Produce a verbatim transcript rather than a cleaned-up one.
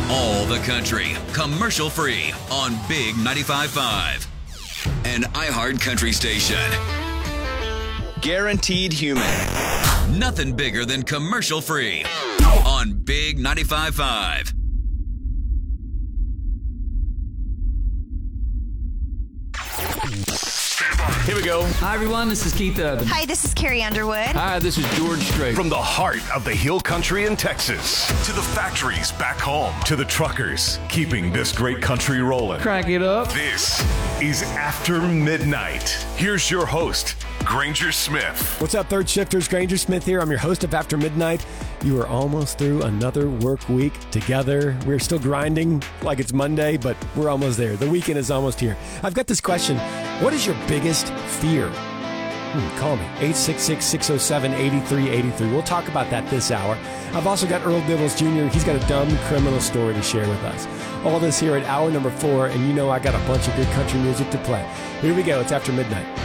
All the country, commercial free on Big ninety-five point five. An iHeart country station. Guaranteed human. Nothing bigger than commercial free on Big ninety-five point five. Here we go. Hi, everyone. This is Keith Urban. Hi, this is Carrie Underwood. Hi, this is George Strait. From the heart of the Hill Country in Texas to the factories back home to the truckers keeping this great country rolling. Crank it up. This is After Midnight. Here's your host, Granger Smith. What's up, third shifters? Granger Smith here. I'm your host of After Midnight. You are almost through another work week together. We're still grinding like it's Monday, but we're almost there. The weekend is almost here. I've got this question. What is your biggest fear? Hmm, call me, eight six six, six oh seven, eight three eight three. We'll talk about that this hour. I've also got Earl Dibbles Junior He's got a dumb criminal story to share with us. All this here at hour number four, and you know I got a bunch of good country music to play. Here we go. It's After Midnight.